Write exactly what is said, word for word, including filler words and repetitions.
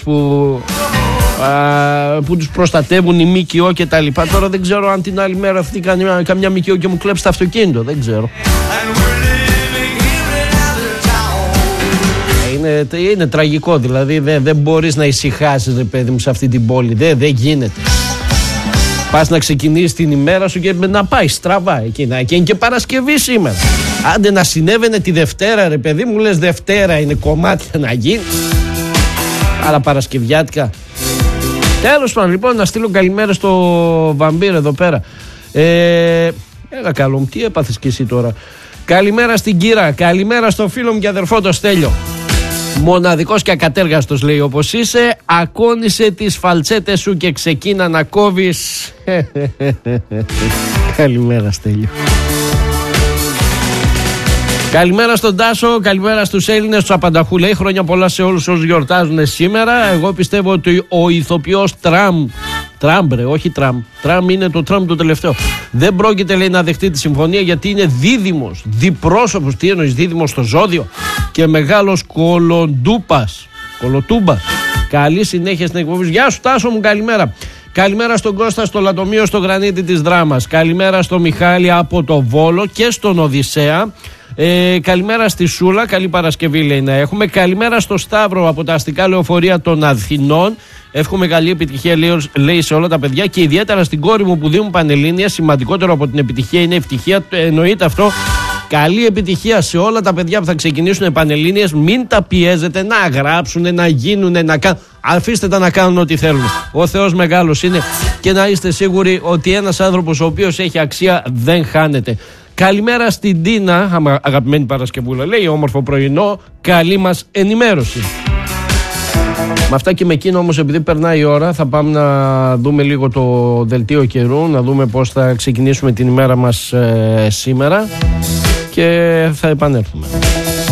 που, α, που τους προστατεύουν οι ΜΚΟ και τα λοιπά. Τώρα δεν ξέρω αν την άλλη μέρα αυτή καμιά, καμιά ΜΚΟ και μου κλέψει το αυτοκίνητο. Δεν ξέρω. Είναι, είναι τραγικό, δηλαδή δεν, δεν μπορείς να ησυχάσεις, ρε παιδί μου, σε αυτή την πόλη. Δεν, δεν γίνεται. Πας να ξεκινήσεις την ημέρα σου και να πάει στραβά εκεί. Και είναι και Παρασκευή σήμερα. Άντε να συνέβαινε τη Δευτέρα, ρε παιδί μου, λες Δευτέρα είναι κομμάτια να γίνει. Αλλά Παρασκευιάτικα. Τέλος πάντων, λοιπόν, να στείλω καλημέρα στο Βαμπύρ εδώ πέρα. Ε, έλα καλό μου, τι έπαθες κι εσύ τώρα. Καλημέρα στην Κύρα, καλημέρα στο φίλο μου και αδερφό το Στέλιο. Μοναδικός και ακατέργαστος, λέει, όπως είσαι. Ακόνισε τις φαλτσέτες σου και ξεκίνα να κόβεις. Καλημέρα, Στέλιο. Καλημέρα στον Τάσο, καλημέρα στους Έλληνες του Απανταχού. Λέει χρόνια πολλά σε όλους όσους γιορτάζουν σήμερα. Εγώ πιστεύω ότι ο ηθοποιός Τραμ, Τραμπρε, όχι Τραμ, Τραμ είναι το Τραμπ το τελευταίο, δεν πρόκειται, λέει, να δεχτεί τη συμφωνία γιατί είναι δίδυμος, διπρόσωπος. Τι εννοείς, δίδυμος στο ζώδιο και μεγάλος κολοντούπας, κολοτούμπας. Καλή συνέχεια στην εκπομπή. Γεια σου Τάσο μου, καλημέρα. Καλημέρα στον Κώστα στο Λατομείο στο Γρανίτη της Δράμας. Καλημέρα στο Μιχάλη από το Βόλο και στον Οδυσσέα. Ε, καλημέρα στη Σούλα, καλή Παρασκευή, λέει, να έχουμε. Καλημέρα στο Σταύρο από τα αστικά λεωφορεία των Αθηνών. Εύχομαι καλή επιτυχία, λέει, σε όλα τα παιδιά και ιδιαίτερα στην κόρη μου που δίνουν Πανελλήνια. Σημαντικότερο από την επιτυχία είναι η ευτυχία. Εννοείται αυτό. Καλή επιτυχία σε όλα τα παιδιά που θα ξεκινήσουν Πανελλήνιες. Μην τα πιέζετε να γράψουν, να γίνουν, να κάνουν. Αφήστε τα να κάνουν ό,τι θέλουν. Ο Θεός μεγάλος είναι και να είστε σίγουροι ότι ένας άνθρωπος ο οποίος έχει αξία δεν χάνεται. Καλημέρα στην Τίνα, αγαπημένη Παρασκευούλα, λέει, όμορφο πρωινό, καλή μας ενημέρωση. Με αυτά και με εκείνο όμως, επειδή περνάει η ώρα, θα πάμε να δούμε λίγο το δελτίο καιρού, να δούμε πώς θα ξεκινήσουμε την ημέρα μας ε, σήμερα και θα επανέλθουμε.